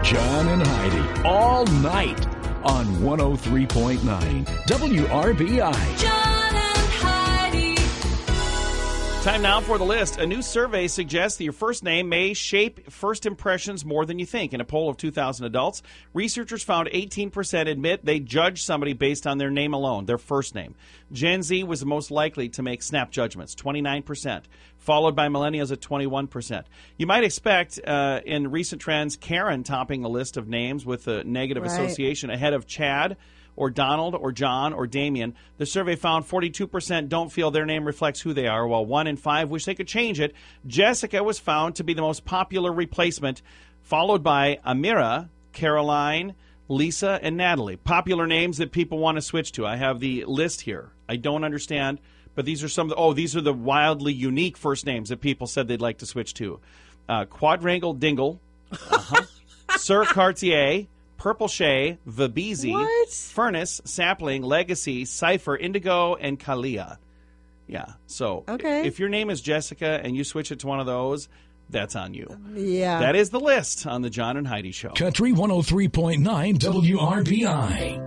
John and Heidi, all night on 103.9 WRBI. John and Heidi. Time now for the list. A new survey suggests that your first name may shape first impressions more than you think. In a poll of 2,000 adults, researchers found 18% admit they judge somebody based on their name alone, their first name. Gen Z was the most likely to make snap judgments, 29%, followed by millennials at 21%. You might expect, in recent trends, Karen topping the list of names with a negative association ahead of Chad, or Donald, or John, or Damien. The survey found 42% don't feel their name reflects who they are, while 1 in 5 wish they could change it. Jessica was found to be the most popular replacement, followed by Amira, Caroline, Lisa, and Natalie. Popular names that people want to switch to. I have the list here. I don't understand, but these are some of these are the wildly unique first names that people said they'd like to switch to. Quadrangle Dingle, Sir Cartier, Purple Shay, Vabeezy, Furnace, Sapling, Legacy, Cypher, Indigo, and Kalia. Yeah, so if your name is Jessica and you switch it to one of those, that's on you. Yeah. That is the list on the John and Heidi Show. Country 103.9 WRBI.